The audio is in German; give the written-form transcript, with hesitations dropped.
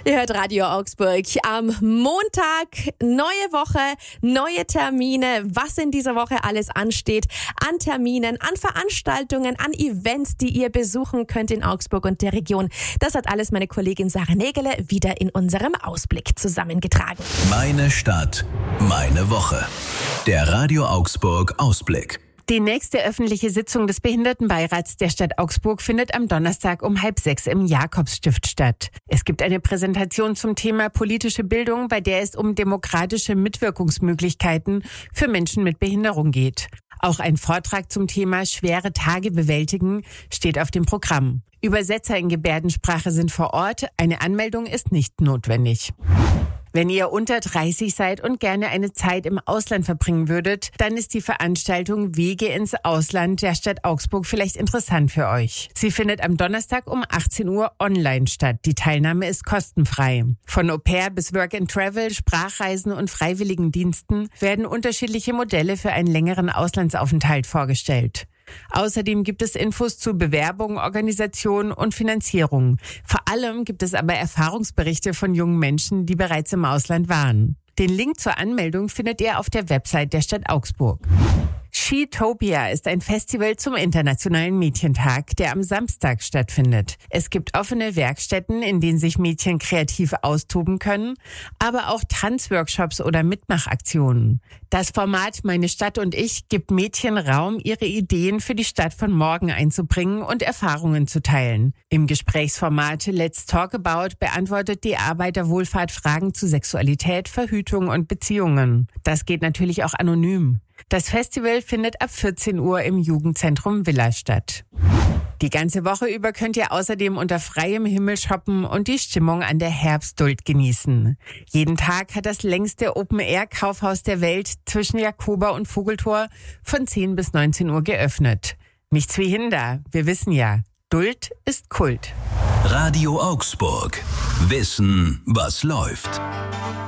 Ihr hört Radio Augsburg. Am Montag, neue Woche, neue Termine. Was in dieser Woche alles ansteht. An Terminen, an Veranstaltungen, an Events, die ihr besuchen könnt in Augsburg und der Region. Das hat alles meine Kollegin Sarah Nägele wieder in unserem Ausblick zusammengetragen. Meine Stadt, meine Woche. Der Radio Augsburg Ausblick. Die nächste öffentliche Sitzung des Behindertenbeirats der Stadt Augsburg findet am Donnerstag um 5:30 im Jakobsstift statt. Es gibt eine Präsentation zum Thema politische Bildung, bei der es um demokratische Mitwirkungsmöglichkeiten für Menschen mit Behinderung geht. Auch ein Vortrag zum Thema schwere Tage bewältigen steht auf dem Programm. Übersetzer in Gebärdensprache sind vor Ort. Eine Anmeldung ist nicht notwendig. Wenn ihr unter 30 seid und gerne eine Zeit im Ausland verbringen würdet, dann ist die Veranstaltung Wege ins Ausland der Stadt Augsburg vielleicht interessant für euch. Sie findet am Donnerstag um 18 Uhr online statt. Die Teilnahme ist kostenfrei. Von Au-pair bis Work and Travel, Sprachreisen und Freiwilligendiensten werden unterschiedliche Modelle für einen längeren Auslandsaufenthalt vorgestellt. Außerdem gibt es Infos zu Bewerbung, Organisation und Finanzierung. Vor allem gibt es aber Erfahrungsberichte von jungen Menschen, die bereits im Ausland waren. Den Link zur Anmeldung findet ihr auf der Website der Stadt Augsburg. Skitopia ist ein Festival zum Internationalen Mädchentag, der am Samstag stattfindet. Es gibt offene Werkstätten, in denen sich Mädchen kreativ austoben können, aber auch Tanzworkshops oder Mitmachaktionen. Das Format Meine Stadt und ich gibt Mädchen Raum, ihre Ideen für die Stadt von morgen einzubringen und Erfahrungen zu teilen. Im Gesprächsformat Let's Talk About beantwortet die Arbeiterwohlfahrt Fragen zu Sexualität, Verhütung und Beziehungen. Das geht natürlich auch anonym. Das Festival findet ab 14 Uhr im Jugendzentrum Villa statt. Die ganze Woche über könnt ihr außerdem unter freiem Himmel shoppen und die Stimmung an der Herbstduld genießen. Jeden Tag hat das längste Open-Air-Kaufhaus der Welt zwischen Jakoba und Vogeltor von 10 bis 19 Uhr geöffnet. Nichts wie Hinder, wir wissen ja, Duld ist Kult. Radio Augsburg. Wissen, was läuft.